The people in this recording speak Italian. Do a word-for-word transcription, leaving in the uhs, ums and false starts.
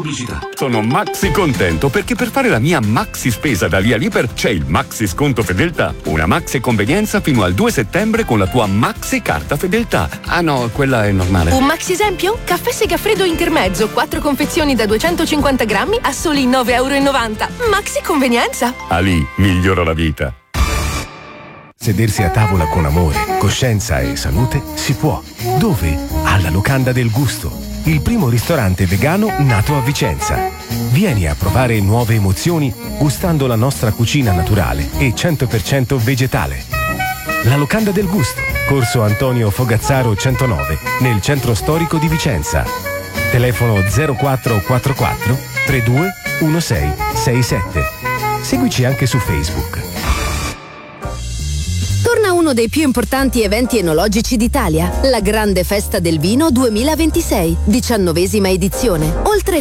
pubblicità. Sono maxi contento perché per fare la mia maxi spesa da Via Liber c'è il maxi sconto fedeltà. Una maxi convenienza fino al due settembre con la tua maxi carta fedeltà. Ah no, quella è normale. Un maxi esempio? Caffè Segafredo Intermezzo, quattro confezioni da duecentocinquanta grammi a soli nove e novanta euro. Maxi convenienza. Ali migliora la vita. Sedersi a tavola con amore, coscienza e salute si può. Dove? Alla Locanda del Gusto, il primo ristorante vegano nato a Vicenza. Vieni a provare nuove emozioni gustando la nostra cucina naturale e cento per cento vegetale. La Locanda del Gusto, Corso Antonio Fogazzaro centonove, nel centro storico di Vicenza. Telefono zero quattro quattro quattro trentadue diciassei sessantasette. Seguici anche su Facebook. Torna uno dei più importanti eventi enologici d'Italia, la Grande Festa del Vino duemilaventisei, diciannovesima edizione. Oltre